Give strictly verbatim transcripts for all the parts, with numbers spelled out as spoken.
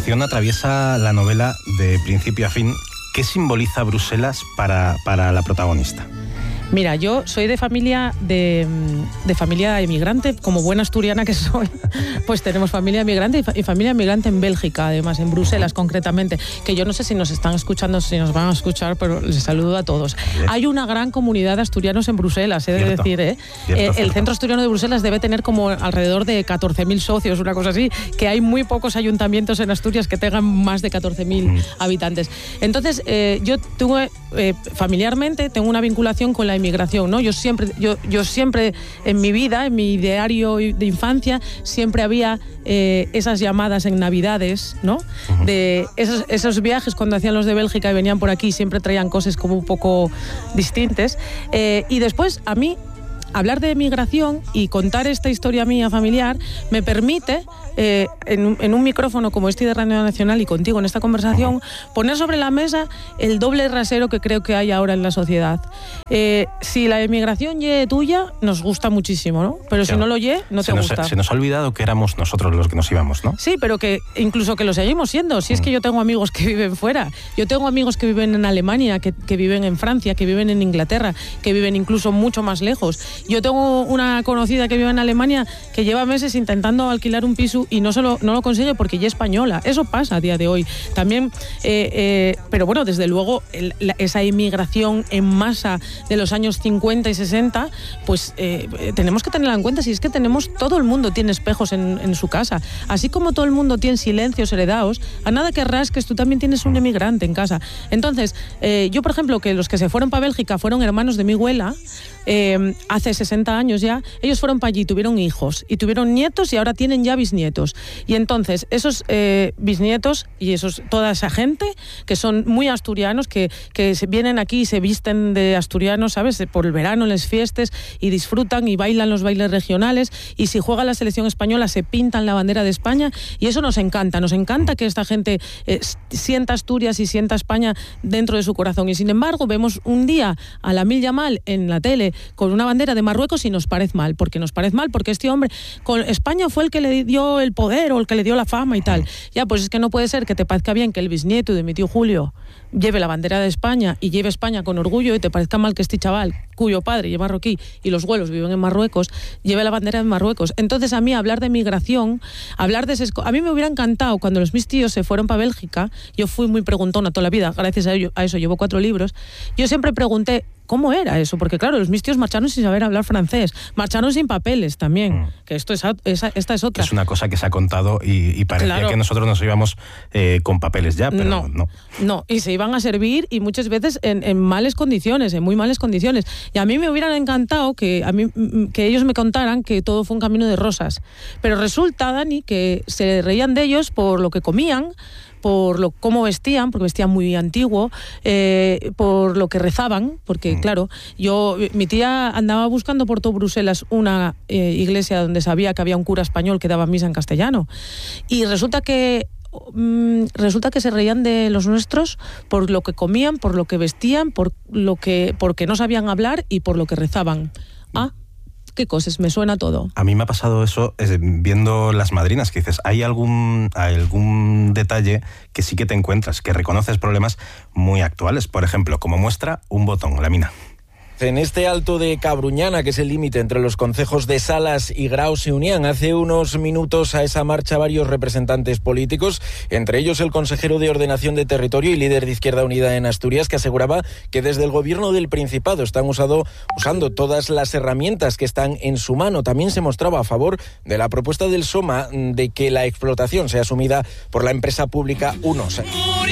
migración atraviesa la novela de principio a fin. ¿Qué simboliza Bruselas para, para la protagonista? Mira, yo soy de familia de, de familia emigrante, como buena asturiana que soy, pues tenemos familia emigrante y, fa, y familia emigrante en Bélgica, además, en Bruselas concretamente, que yo no sé si nos están escuchando, si nos van a escuchar, pero les saludo a todos. Bien. Hay una gran comunidad de asturianos en Bruselas, he de cierto, decir, ¿eh? Cierto, eh, el cierto. Centro Asturiano de Bruselas debe tener como alrededor de catorce mil socios, una cosa así, que hay muy pocos ayuntamientos en Asturias que tengan más de catorce mil mm. habitantes. Entonces, eh, yo tuve, eh, familiarmente, tengo una vinculación con la inmigración, ¿no? Yo siempre, yo, yo siempre en mi vida, en mi diario de infancia, siempre había eh, esas llamadas en Navidades, ¿no? Uh-huh. De esos, esos viajes cuando hacían los de Bélgica y venían por aquí, siempre traían cosas como un poco distintas. Eh, y después, a mí, hablar de migración y contar esta historia mía familiar me permite, eh, en, en un micrófono como este de Radio Nacional y contigo en esta conversación, poner sobre la mesa el doble rasero que creo que hay ahora en la sociedad. Eh, si la emigración ye tuya, nos gusta muchísimo, ¿no? Pero claro, si no lo ye, no te nos, gusta. Se nos ha olvidado que éramos nosotros los que nos íbamos, ¿no? Sí, pero que incluso que lo seguimos siendo. Si es que yo tengo amigos que viven fuera, yo tengo amigos que viven en Alemania, que, que viven en Francia, que viven en Inglaterra, que viven incluso mucho más lejos. Yo tengo una conocida que vive en Alemania que lleva meses intentando alquilar un piso y no, solo, no lo consigue porque ya es española. Eso pasa a día de hoy. También, eh, eh, pero bueno, desde luego, el, la, esa inmigración en masa de los años cincuenta y sesenta, pues eh, tenemos que tenerla en cuenta. Si es que tenemos, todo el mundo tiene espejos en, en su casa. Así como todo el mundo tiene silencios heredados, a nada que rasques, tú también tienes un emigrante en casa. Entonces, eh, yo, por ejemplo, que los que se fueron para Bélgica fueron hermanos de mi abuela, eh, hace sesenta años ya, ellos fueron para allí, tuvieron hijos y tuvieron nietos y ahora tienen ya bisnietos. Y entonces esos eh, bisnietos y esos, toda esa gente que son muy asturianos, que, que se vienen aquí y se visten de asturianos, ¿sabes? Por el verano, en las fiestas, y disfrutan y bailan los bailes regionales, y si juega la selección española se pintan la bandera de España, y eso nos encanta, nos encanta que esta gente eh, sienta Asturias y sienta España dentro de su corazón. Y sin embargo vemos un día a Lamine Yamal en la tele con una bandera de Marruecos y nos parece mal, porque nos parece mal, porque este hombre, con España fue el que le dio el poder o el que le dio la fama y tal. Ya, pues es que no puede ser que te parezca bien que el bisnieto de mi tío Julio lleve la bandera de España y lleve España con orgullo, y te parezca mal que este chaval, cuyo padre es marroquí y los abuelos viven en Marruecos, lleve la bandera de Marruecos. Entonces, a mí hablar de migración, hablar de ese... A mí me hubiera encantado cuando los mis tíos se fueron para Bélgica, yo fui muy preguntona toda la vida, gracias a, ello, a eso llevo cuatro libros, yo siempre pregunté ¿cómo era eso? Porque claro, los mis tíos marcharon sin saber hablar francés, marcharon sin papeles también, mm. que esto es, esa, esta es otra. Es una cosa que se ha contado y, y parecía claro. que nosotros nos íbamos eh, con papeles ya, pero no, no. No, y se iban a servir y muchas veces en, en malas condiciones, en muy malas condiciones. Y a mí me hubieran encantado que, a mí, que ellos me contaran que todo fue un camino de rosas. Pero resulta, Dani, que se reían de ellos por lo que comían, por lo cómo vestían, porque vestían muy antiguo, eh, por lo que rezaban, porque mm. claro, yo mi tía andaba buscando por todo Bruselas una eh, iglesia donde sabía que había un cura español que daba misa en castellano, y resulta que mm, resulta que se reían de los nuestros por lo que comían, por lo que vestían, por lo que porque no sabían hablar y por lo que rezaban. Ah, qué cosas, me suena todo. A mí me ha pasado eso eh, viendo Las Madrinas, que dices, hay algún, algún detalle que sí que te encuentras, que reconoces problemas muy actuales. Por ejemplo, como muestra, un botón, la mina. En este alto de Cabruñana, que es el límite entre los concejos de Salas y Grao, se unían hace unos minutos a esa marcha varios representantes políticos, entre ellos el consejero de Ordenación de Territorio y líder de Izquierda Unida en Asturias, que aseguraba que desde el gobierno del Principado están usado, usando todas las herramientas que están en su mano. También se mostraba a favor de la propuesta del SOMA de que la explotación sea asumida por la empresa pública UNOS.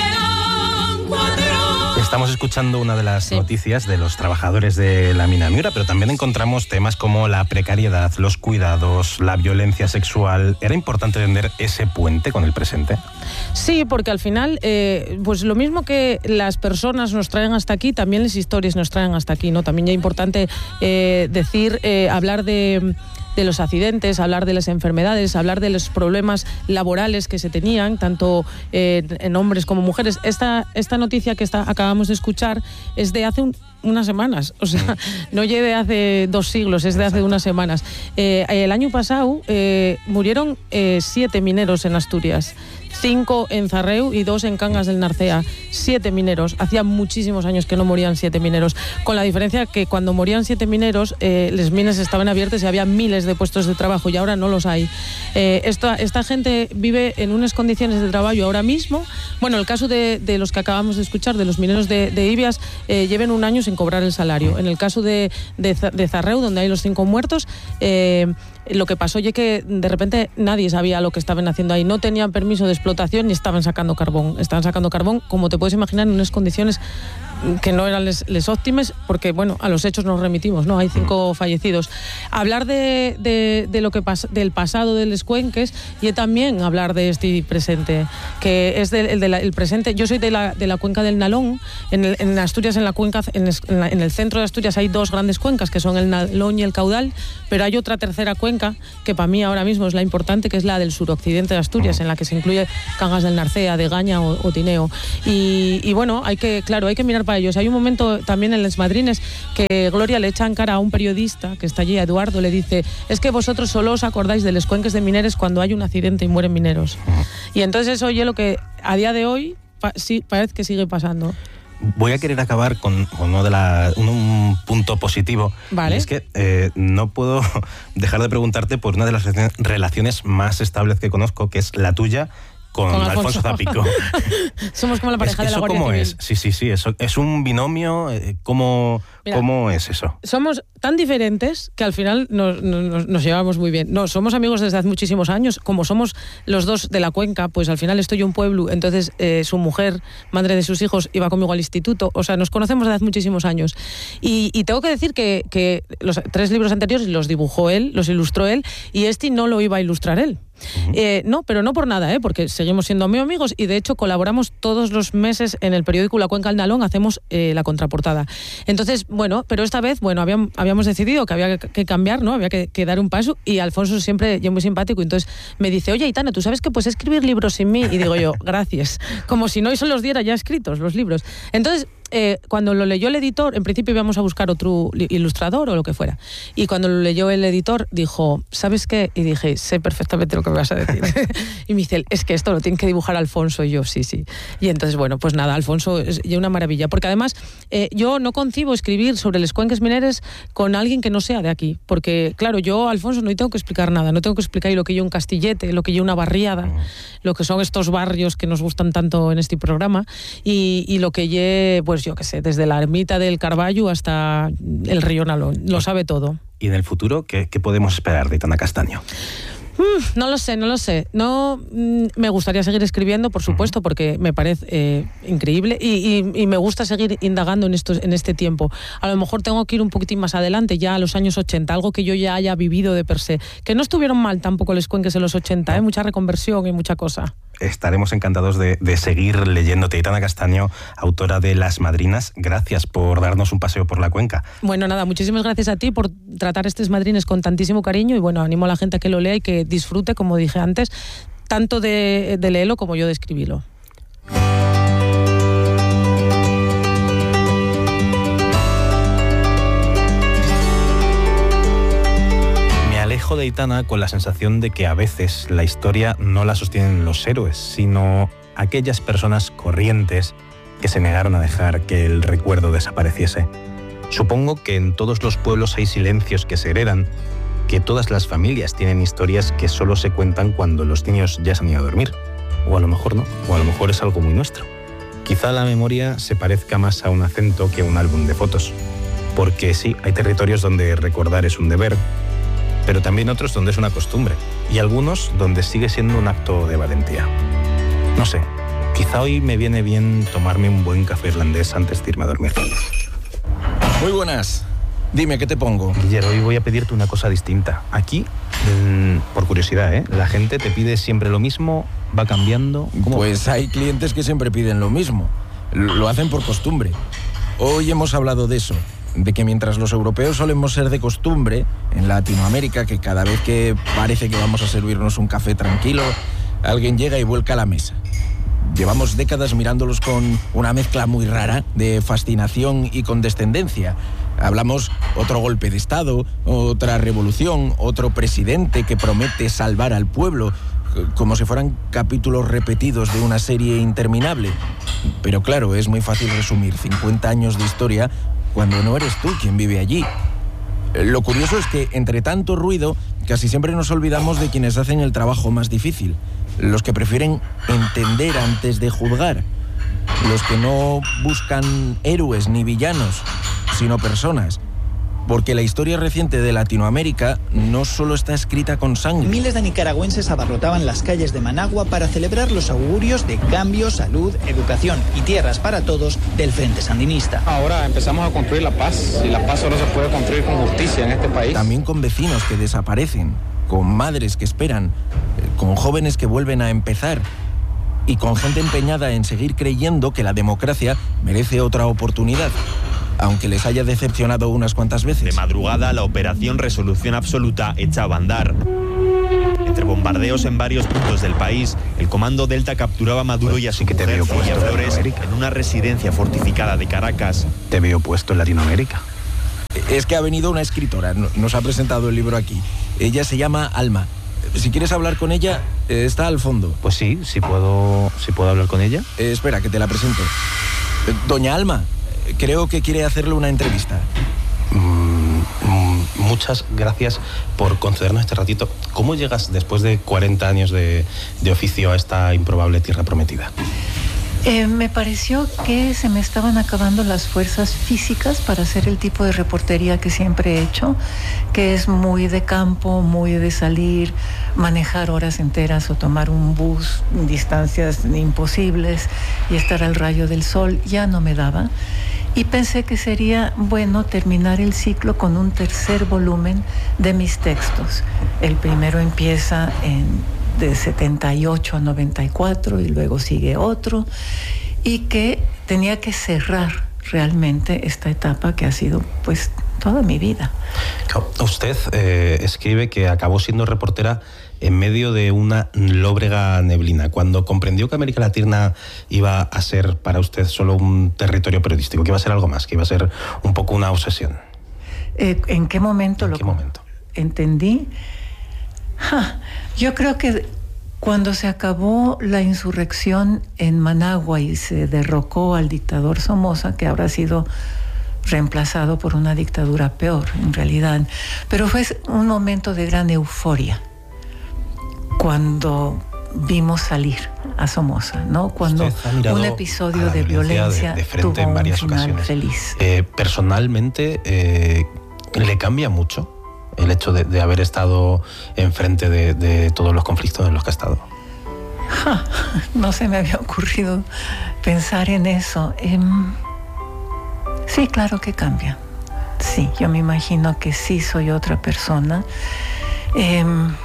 Estamos escuchando una de las sí. noticias de los trabajadores de la mina Miura, pero también encontramos temas como la precariedad, los cuidados, la violencia sexual. ¿Era importante tender ese puente con el presente? Sí, porque al final, eh, pues lo mismo que las personas nos traen hasta aquí, también las historias nos traen hasta aquí, ¿no? También ya es importante eh, decir, eh, hablar de... de los accidentes, hablar de las enfermedades, hablar de los problemas laborales que se tenían, tanto eh, en hombres como mujeres. Esta, esta noticia que está, acabamos de escuchar es de hace un, unas semanas, o sea, no lleve de hace dos siglos, es de hace unas semanas. Eh, el año pasado eh, murieron eh, siete mineros en Asturias. Cinco en Zarreu y dos en Cangas del Narcea. Siete mineros. Hacía muchísimos años que no morían siete mineros. Con la diferencia que cuando morían siete mineros, eh, las minas estaban abiertas y había miles de puestos de trabajo y ahora no los hay. Eh, esta, esta gente vive en unas condiciones de trabajo ahora mismo. Bueno, el caso de, de los que acabamos de escuchar, de los mineros de, de Ibias, eh, lleven un año sin cobrar el salario. En el caso de, de, de Zarreu, donde hay los cinco muertos, eh, lo que pasó es que de repente nadie sabía lo que estaban haciendo ahí. No tenían permiso de explotación ni estaban sacando carbón. Estaban sacando carbón, como te puedes imaginar, en unas condiciones que no eran les, les óptimas, porque bueno, a los hechos nos remitimos, ¿no? Hay cinco fallecidos. Hablar de, de, de lo que pas, del pasado de los cuenques y también hablar de este presente, que es del, el, de la, el presente. Yo soy de la, de la cuenca del Nalón. En, el, en Asturias, en la cuenca, en, el, en, la, en el centro de Asturias hay dos grandes cuencas, que son el Nalón y el Caudal, pero hay otra tercera cuenca que para mí ahora mismo es la importante, que es la del suroccidente de Asturias, en la que se incluye Cangas del Narcea, Degaña o, o Tineo. Y, y bueno, hay que, claro, hay que mirar para ellos. Hay un momento también en Les Madrines que Gloria le echa en cara a un periodista que está allí, a Eduardo, le dice: es que vosotros solo os acordáis de los cuenques de mineros cuando hay un accidente y mueren mineros. Y entonces eso oye lo que a día de hoy pa, sí, parece que sigue pasando. Voy a querer acabar con, con uno de la, un, un punto positivo. Vale. Y es que eh, no puedo dejar de preguntarte por una de las relaciones más estables que conozco, que es la tuya con, con Alfonso. Alfonso Zapico. Somos como la pareja es, de la Guardia ¿Cómo Civil. es? Sí, sí, sí. Eso, ¿es un binomio? ¿Cómo, Mira, ¿Cómo es eso? Somos tan diferentes que al final nos, nos, nos llevamos muy bien. No, somos amigos desde hace muchísimos años. Como somos los dos de la cuenca, pues al final estoy en un pueblo, entonces eh, su mujer, madre de sus hijos, iba conmigo al instituto. O sea, nos conocemos desde hace muchísimos años. Y, y tengo que decir que, que los tres libros anteriores los dibujó él, los ilustró él, y este no lo iba a ilustrar él. Uh-huh. Eh, no, pero no por nada, ¿eh? Porque seguimos siendo muy amigos y de hecho colaboramos todos los meses en el periódico La Cuenca del Nalón, hacemos eh, la contraportada. Entonces, bueno, pero esta vez, bueno, habíamos, habíamos decidido que había que, que cambiar, ¿no? Había que, que dar un paso y Alfonso siempre, yo muy simpático, entonces me dice: oye, Aitana, ¿tú sabes que puedes escribir libros sin mí? Y digo yo, gracias. Como si no se los diera ya escritos los libros. Entonces, Eh, cuando lo leyó el editor, en principio íbamos a buscar otro ilustrador o lo que fuera, y cuando lo leyó el editor dijo: ¿sabes qué? Y dije: sé perfectamente lo que me vas a decir. Y me dice: es que esto lo tiene que dibujar Alfonso. Y yo: sí, sí. Y entonces, bueno, pues nada, Alfonso es ya una maravilla, porque además eh, yo no concibo escribir sobre los cuenques mineros con alguien que no sea de aquí, porque claro, yo, Alfonso, no tengo que explicar nada, no tengo que explicar lo que yo un castillete, lo que yo una barriada, lo que son estos barrios que nos gustan tanto en este programa, y, y lo que yo, pues yo qué sé, desde la ermita del Carballo hasta el río Nalón, lo sabe todo. ¿Y en el futuro qué, qué podemos esperar de Aitana Castaño? Mm, no lo sé, no lo sé. No, mm, me gustaría seguir escribiendo, por supuesto, porque me parece eh, increíble y, y, y me gusta seguir indagando en, estos, en este tiempo. A lo mejor tengo que ir un poquitín más adelante, ya a los años ochenta, algo que yo ya haya vivido de per se. Que no estuvieron mal tampoco los cuenques en los ochenta, ¿eh? Mucha reconversión y mucha cosa. Estaremos encantados de, de seguir leyéndote. Aitana Castaño, autora de Las Madrinas, gracias por darnos un paseo por la cuenca. Bueno, nada, muchísimas gracias a ti por tratar estos madrines con tantísimo cariño y bueno, animo a la gente a que lo lea y que disfrute, como dije antes, tanto de, de leerlo como yo de escribirlo. De Aitana con la sensación de que a veces la historia no la sostienen los héroes, sino aquellas personas corrientes que se negaron a dejar que el recuerdo desapareciese. Supongo que en todos los pueblos hay silencios que se heredan, que todas las familias tienen historias que solo se cuentan cuando los niños ya se han ido a dormir. O a lo mejor no, o a lo mejor es algo muy nuestro. Quizá la memoria se parezca más a un acento que a un álbum de fotos. Porque sí, hay territorios donde recordar es un deber, pero también otros donde es una costumbre, y algunos donde sigue siendo un acto de valentía. No sé, quizá hoy me viene bien tomarme un buen café irlandés antes de irme a dormir. Muy buenas. Dime, ¿qué te pongo? Guillermo, hoy voy a pedirte una cosa distinta. Aquí, mmm, por curiosidad, ¿eh? ¿La gente te pide siempre lo mismo? ¿Va cambiando? ¿Cómo? Pues hay clientes que siempre piden lo mismo. Lo hacen por costumbre. Hoy hemos hablado de eso, de que mientras los europeos solemos ser de costumbre, en Latinoamérica, que cada vez que parece que vamos a servirnos un café tranquilo, alguien llega y vuelca la mesa. Llevamos décadas mirándolos con una mezcla muy rara de fascinación y condescendencia. Hablamos otro golpe de Estado, otra revolución, otro presidente que promete salvar al pueblo, como si fueran capítulos repetidos de una serie interminable. Pero claro, es muy fácil resumir cincuenta años de historia cuando no eres tú quien vive allí. Lo curioso es que, entre tanto ruido, casi siempre nos olvidamos de quienes hacen el trabajo más difícil, los que prefieren entender antes de juzgar, los que no buscan héroes ni villanos, sino personas. Porque la historia reciente de Latinoamérica no solo está escrita con sangre. Miles de nicaragüenses abarrotaban las calles de Managua para celebrar los augurios de cambio, salud, educación y tierras para todos del Frente Sandinista. Ahora empezamos a construir la paz, y la paz solo se puede construir con justicia en este país. También con vecinos que desaparecen, con madres que esperan, con jóvenes que vuelven a empezar y con gente empeñada en seguir creyendo que la democracia merece otra oportunidad, aunque les haya decepcionado unas cuantas veces. De madrugada, la operación Resolución Absoluta echaba a andar. Entre bombardeos en varios puntos del país, el comando Delta capturaba a Maduro pues y a su sí que te mujer, veo puesto Celia Flores, en en una residencia fortificada de Caracas. Te veo puesto en Latinoamérica. Es que ha venido una escritora, nos ha presentado el libro aquí. Ella se llama Alma. Si quieres hablar con ella, está al fondo. Pues sí, si puedo, si puedo hablar con ella. Eh, espera, que te la presento. Doña Alma, creo que quiere hacerle una entrevista. Mm, mm, muchas gracias por concedernos este ratito. ¿Cómo llegas después de cuarenta años de, de oficio a esta improbable tierra prometida? Eh, me pareció que se me estaban acabando las fuerzas físicas para hacer el tipo de reportería que siempre he hecho, que es muy de campo, muy de salir, manejar horas enteras o tomar un bus, distancias imposibles y estar al rayo del sol. Ya no me daba. Y pensé que sería bueno terminar el ciclo con un tercer volumen de mis textos. El primero empieza en de setenta y ocho a noventa y cuatro y luego sigue otro, y que tenía que cerrar realmente esta etapa que ha sido pues toda mi vida. Usted eh, escribe que acabó siendo reportera en medio de una lóbrega neblina, cuando comprendió que América Latina iba a ser para usted solo un territorio periodístico, que iba a ser algo más, que iba a ser un poco una obsesión. Eh, ¿En qué momento ¿En lo qué momento? entendí? Ja, yo creo que cuando se acabó la insurrección en Managua y se derrocó al dictador Somoza, que ahora ha sido reemplazado por una dictadura peor, en realidad, pero fue un momento de gran euforia cuando vimos salir a Somoza, ¿no? Cuando un episodio de violencia, de, de frente tuvo en varias un final ocasiones. Feliz. Eh, personalmente, eh, ¿le cambia mucho el hecho de, de haber estado enfrente de, de todos los conflictos en los que ha estado? Ja, no se me había ocurrido pensar en eso. Eh, sí, claro que cambia. Sí, yo me imagino que sí soy otra persona. Eh,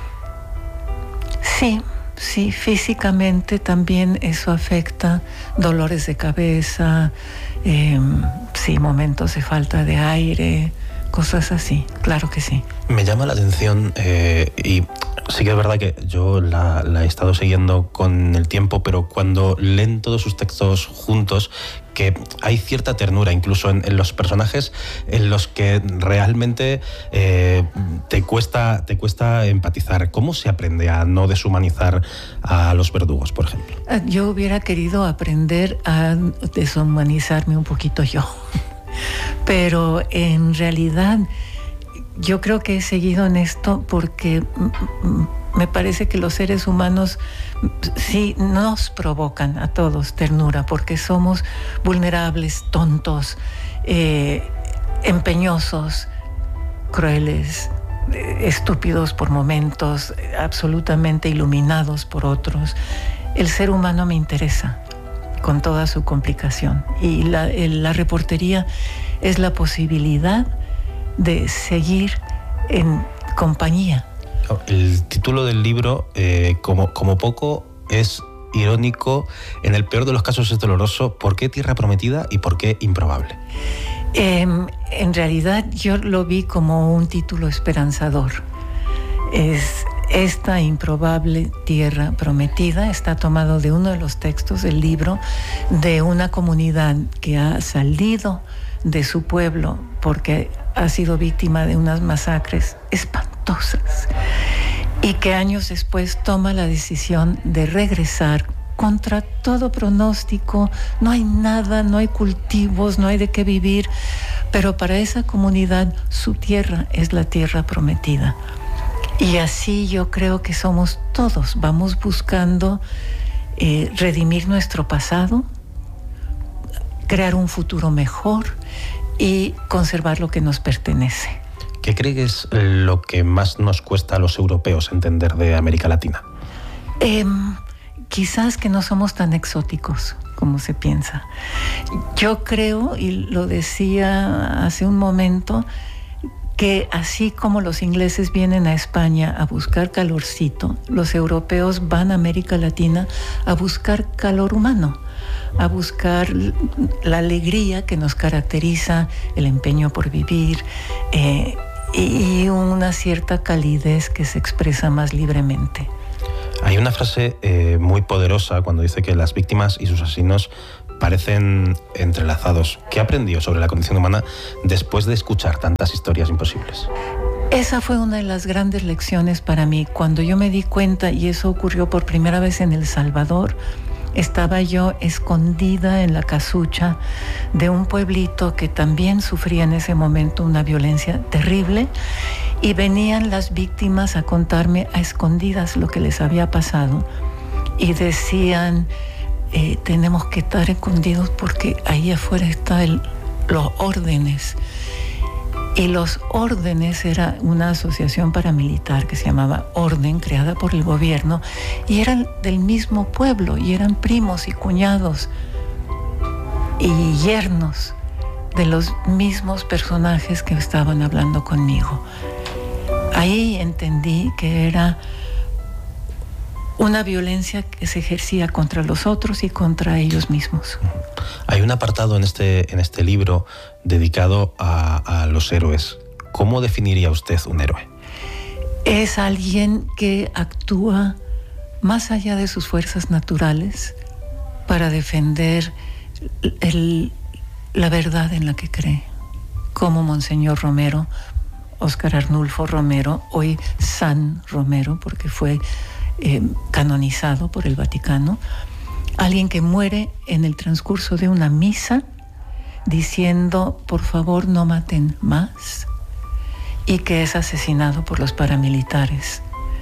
sí, sí, físicamente también eso afecta dolores de cabeza, eh, sí, momentos de falta de aire, cosas así, claro que sí. Me llama la atención eh, y sí que es verdad que yo la, la he estado siguiendo con el tiempo, pero cuando leen todos sus textos juntos, que hay cierta ternura incluso en, en los personajes en los que realmente eh, te cuesta, te cuesta empatizar. ¿Cómo se aprende a no deshumanizar a los verdugos, por ejemplo? Yo hubiera querido aprender a deshumanizarme un poquito yo. Pero en realidad yo creo que he seguido en esto porque me parece que los seres humanos sí nos provocan a todos ternura, porque somos vulnerables, tontos, eh, empeñosos, crueles, estúpidos por momentos, absolutamente iluminados por otros. El ser humano me interesa con toda su complicación, y la, la reportería es la posibilidad de seguir en compañía. El título del libro, eh, como, como poco, es irónico, en el peor de los casos es doloroso. ¿Por qué Tierra Prometida y por qué Improbable? Eh, en realidad yo lo vi como un título esperanzador. Es, esta improbable tierra prometida está tomado de uno de los textos del libro de una comunidad que ha salido de su pueblo porque ha sido víctima de unas masacres espantosas y que años después toma la decisión de regresar contra todo pronóstico. No hay nada, no hay cultivos, no hay de qué vivir, pero para esa comunidad su tierra es la tierra prometida. Y así yo creo que somos todos, vamos buscando eh, redimir nuestro pasado, crear un futuro mejor y conservar lo que nos pertenece. ¿Qué cree que es lo que más nos cuesta a los europeos entender de América Latina? Eh, quizás que no somos tan exóticos como se piensa. Yo creo, y lo decía hace un momento, que así como los ingleses vienen a España a buscar calorcito, los europeos van a América Latina a buscar calor humano, a buscar la alegría que nos caracteriza, el empeño por vivir eh, y una cierta calidez que se expresa más libremente. Hay una frase eh, muy poderosa cuando dice que las víctimas y sus asesinos parecen entrelazados. ¿Qué aprendió sobre la condición humana después de escuchar tantas historias imposibles? Esa fue una de las grandes lecciones para mí. Cuando yo me di cuenta, y eso ocurrió por primera vez en El Salvador, estaba yo escondida en la casucha de un pueblito que también sufría en ese momento una violencia terrible, y venían las víctimas a contarme a escondidas lo que les había pasado, y decían: Eh, tenemos que estar escondidos porque ahí afuera están los órdenes. Y los órdenes era una asociación paramilitar que se llamaba Orden, creada por el gobierno, y eran del mismo pueblo, y eran primos y cuñados y yernos de los mismos personajes que estaban hablando conmigo. Ahí entendí que era una violencia que se ejercía contra los otros y contra ellos mismos. Hay un apartado en este, en este libro dedicado a, a los héroes. ¿Cómo definiría usted un héroe? Es alguien que actúa más allá de sus fuerzas naturales para defender el, la verdad en la que cree, como Monseñor Romero, Óscar Arnulfo Romero, hoy San Romero, porque fue Eh, canonizado por el Vaticano, alguien que muere en el transcurso de una misa diciendo: por favor no maten más, y que es asesinado por los paramilitares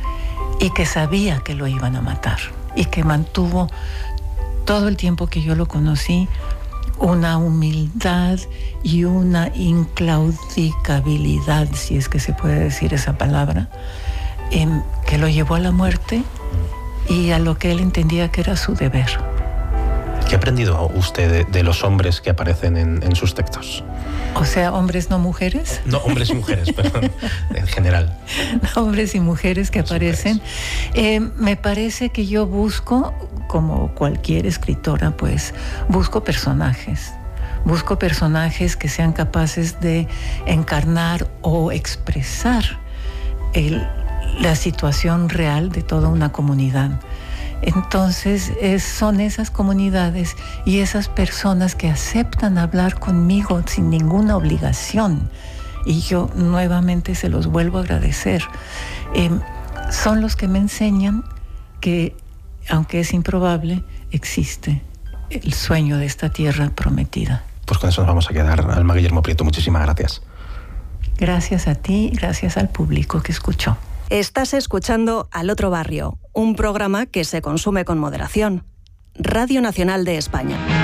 y que sabía que lo iban a matar y que mantuvo todo el tiempo que yo lo conocí una humildad y una inclaudicabilidad, si es que se puede decir esa palabra, Eh, que lo llevó a la muerte y a lo que él entendía que era su deber. ¿Qué ha aprendido usted de, de los hombres que aparecen en, en sus textos? O sea, hombres no mujeres. No, hombres y mujeres, perdón, en general. Hombres y mujeres que aparecen. Eh, me parece que yo busco, como cualquier escritora, pues, busco personajes. Busco personajes que sean capaces de encarnar o expresar el la situación real de toda una comunidad. Entonces es, son esas comunidades y esas personas que aceptan hablar conmigo sin ninguna obligación, y yo nuevamente se los vuelvo a agradecer. Eh, son los que me enseñan que, aunque es improbable, existe el sueño de esta tierra prometida. Pues con eso nos vamos a quedar. Alma Guillermo Prieto, muchísimas gracias. Gracias a ti, gracias al público que escuchó. Estás escuchando Al Otro Barrio, un programa que se consume con moderación. Radio Nacional de España.